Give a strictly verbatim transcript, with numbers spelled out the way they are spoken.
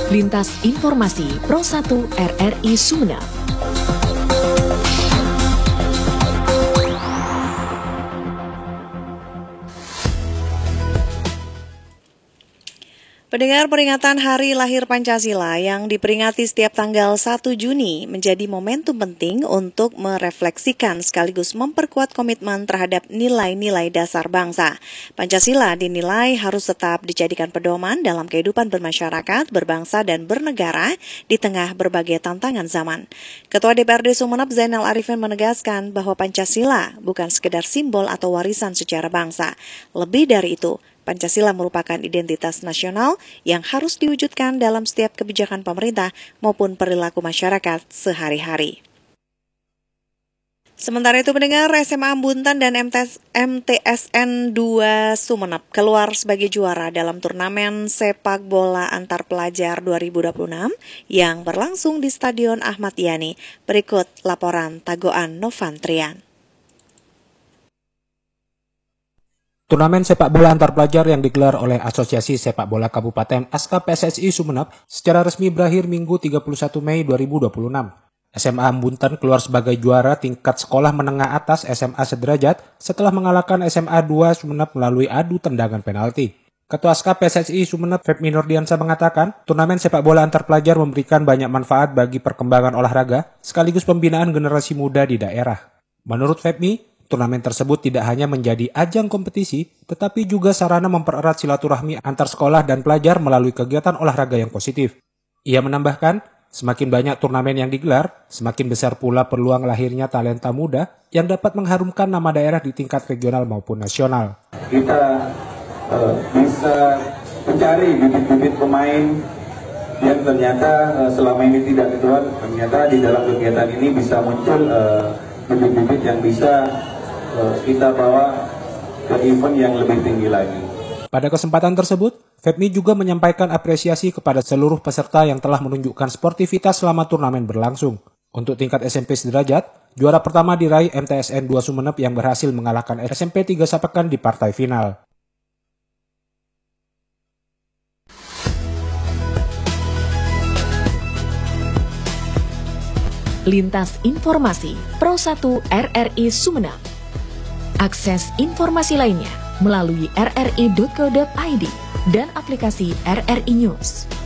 Lintas Informasi Pro satu R R I Sumeneb. Pendengar, peringatan Hari Lahir Pancasila yang diperingati setiap tanggal satu Juni menjadi momentum penting untuk merefleksikan sekaligus memperkuat komitmen terhadap nilai-nilai dasar bangsa. Pancasila dinilai harus tetap dijadikan pedoman dalam kehidupan bermasyarakat, berbangsa, dan bernegara di tengah berbagai tantangan zaman. Ketua D P R D Sumeneb Zainal Arifin menegaskan bahwa Pancasila bukan sekedar simbol atau warisan sejarah bangsa. Lebih dari itu, Pancasila merupakan identitas nasional yang harus diwujudkan dalam setiap kebijakan pemerintah maupun perilaku masyarakat sehari-hari. Sementara itu, pendengar, S M A Buntan dan M T S N dua Sumeneb keluar sebagai juara dalam turnamen sepak bola antar pelajar dua ribu dua puluh enam yang berlangsung di Stadion Ahmad Yani. Berikut laporan Tagoan Novantrian. Turnamen sepak bola antar pelajar yang digelar oleh Asosiasi Sepak Bola Kabupaten A S K P S S I Sumeneb secara resmi berakhir Minggu tiga puluh satu Mei dua ribu dua puluh enam. S M A Buntan keluar sebagai juara tingkat sekolah menengah atas S M A sederajat setelah mengalahkan S M A dua Sumeneb melalui adu tendangan penalti. Ketua A S K P S S I Sumeneb Febmi Nurdiansa mengatakan, turnamen sepak bola antar pelajar memberikan banyak manfaat bagi perkembangan olahraga sekaligus pembinaan generasi muda di daerah. Menurut Febmi, turnamen tersebut tidak hanya menjadi ajang kompetisi, tetapi juga sarana mempererat silaturahmi antar sekolah dan pelajar melalui kegiatan olahraga yang positif. Ia menambahkan, semakin banyak turnamen yang digelar, semakin besar pula peluang lahirnya talenta muda yang dapat mengharumkan nama daerah di tingkat regional maupun nasional. Kita uh, bisa mencari bibit-bibit pemain yang ternyata uh, selama ini tidak keluar, ternyata di dalam kegiatan ini bisa muncul uh, bibit-bibit yang bisa kita bawa ke event yang lebih tinggi lagi. Pada kesempatan tersebut, Febmi juga menyampaikan apresiasi kepada seluruh peserta yang telah menunjukkan sportivitas selama turnamen berlangsung. Untuk tingkat S M P sederajat, juara pertama diraih M T S N dua Sumeneb yang berhasil mengalahkan S M P tiga Sapekan di partai final. Lintas Informasi Pro satu R R I Sumeneb. Akses informasi lainnya melalui r r i dot co dot i d dan aplikasi R R I News.